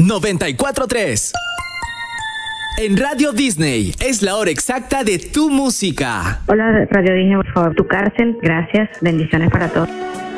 94.3. En Radio Disney es la hora exacta de tu música. Hola Radio Disney, por favor, tu cárcel, gracias, bendiciones para todos.